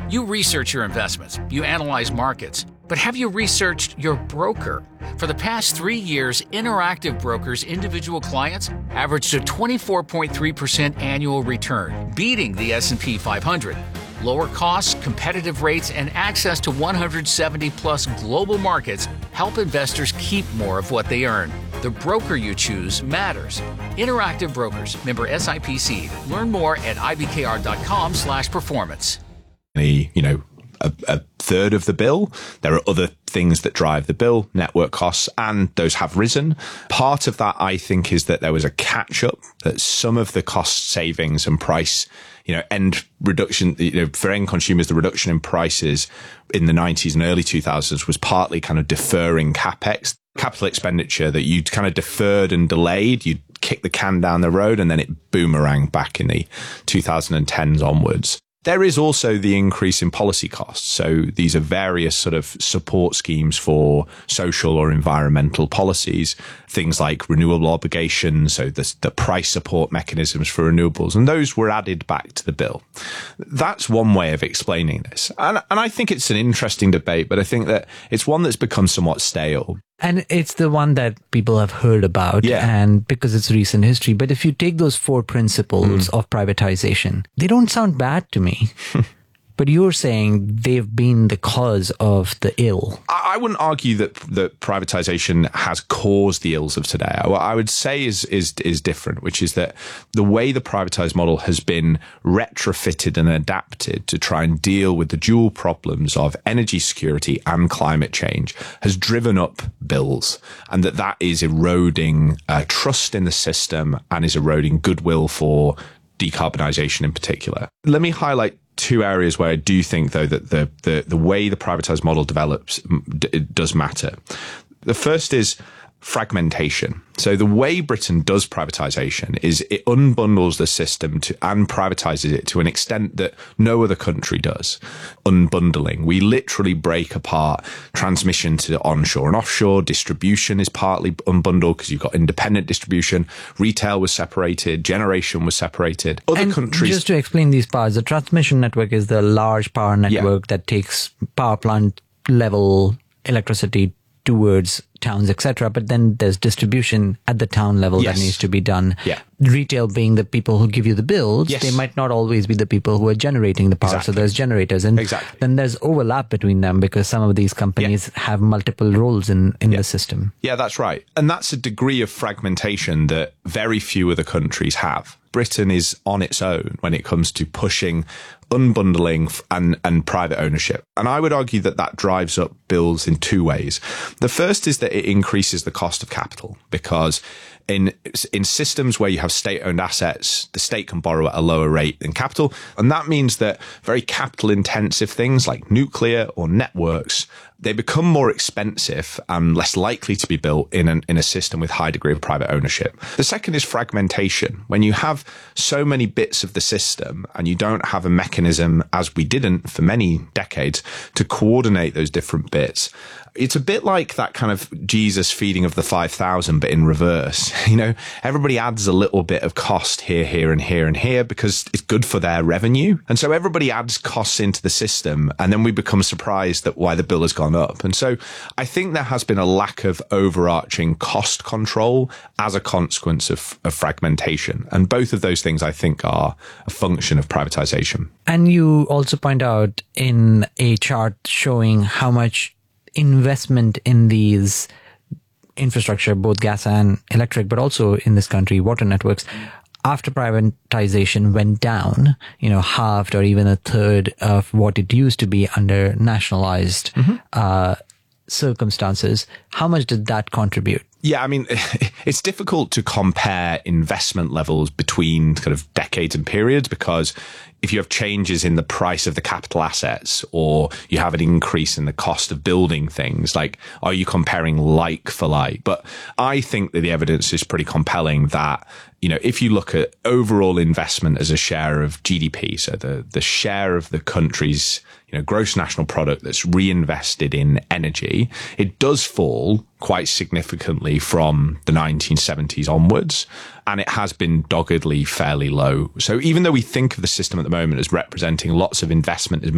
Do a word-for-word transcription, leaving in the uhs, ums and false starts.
You research your investments, you analyze markets, but have you researched your broker? For the past three years, Interactive Brokers' individual clients averaged a twenty-four point three percent annual return, beating the S and P five hundred. Lower costs, competitive rates, and access to one hundred seventy plus global markets help investors keep more of what they earn. The broker you choose matters. Interactive Brokers, member S I P C. Learn more at ibkr.com slash performance. You know, a, a third of the bill. There are other things that drive the bill, network costs, and those have risen. Part of that, I think, is that there was a catch up, that some of the cost savings and price, you know, end reduction, you know, for end consumers, the reduction in prices in the nineties and early two thousands was partly kind of deferring capex, capital expenditure that you'd kind of deferred and delayed. You'd kick the can down the road and then it boomeranged back in the two thousand tens onwards. There is also the increase in policy costs. So these are various sort of support schemes for social or environmental policies, things like renewable obligations, so the, the price support mechanisms for renewables, and those were added back to the bill. That's one way of explaining this. And, and I think it's an interesting debate, but I think that it's one that's become somewhat stale. And it's the one that people have heard about, yeah. and because it's recent history. But if you take those four principles mm. of privatization, they don't sound bad to me. But you're saying they've been the cause of the ill. I wouldn't argue that that privatization has caused the ills of today. What I would say is is is different, which is that the way the privatized model has been retrofitted and adapted to try and deal with the dual problems of energy security and climate change has driven up bills, and that that is eroding uh, trust in the system and is eroding goodwill for decarbonisation in particular. Let me highlight two areas where I do think, though, that the the, the way the privatized model develops d- does matter. The first is fragmentation. So the way Britain does privatization is it unbundles the system to and privatizes it to an extent that no other country does. Unbundling. We literally break apart transmission to onshore and offshore. Distribution is partly unbundled because you've got independent distribution. Retail was separated. Generation was separated. Other and countries. Just to explain these parts, the transmission network is the large power network yeah. that takes power plant level electricity towards towns, et cetera. But then there's distribution at the town level yes. that needs to be done. Yeah. Retail being the people who give you the bills, yes. they might not always be the people who are generating the power. Exactly. So there's generators. And exactly. then there's overlap between them because some of these companies yeah. have multiple roles in, in yeah. the system. Yeah, that's right. And that's a degree of fragmentation that very few other countries have. Britain is on its own when it comes to pushing unbundling and, and private ownership. And I would argue that that drives up bills in two ways. The first is that it increases the cost of capital because in in systems where you have state-owned assets, the state can borrow at a lower rate than capital. And that means that very capital-intensive things like nuclear or networks, they become more expensive and less likely to be built in an, in a system with high degree of private ownership. The second is fragmentation. When you have so many bits of the system and you don't have a mechanism, as we didn't for many decades, to coordinate those different bits, it's a bit like that kind of Jesus feeding of the five thousand, but in reverse. You know, everybody adds a little bit of cost here, here, and here, and here because it's good for their revenue. And so everybody adds costs into the system, and then we become surprised that why the bill has gone up. And so I think there has been a lack of overarching cost control as a consequence of, of fragmentation. And both of those things, I think, are a function of privatization. And you also point out in a chart showing how much investment in these infrastructure, both gas and electric, but also in this country, water networks, after privatization went down, you know, halved or even a third of what it used to be under nationalized mm-hmm. uh, circumstances. How much did that contribute? Yeah, I mean, it's difficult to compare investment levels between kind of decades and periods because if you have changes in the price of the capital assets or you have an increase in the cost of building things, like, are you comparing like for like? But I think that the evidence is pretty compelling that, you know, if you look at overall investment as a share of G D P, so the, the share of the country's, you know, gross national product that's reinvested in energy, it does fall quite significantly from the nineteen seventies onwards. And it has been doggedly fairly low. So even though we think of the system at the moment as representing lots of investment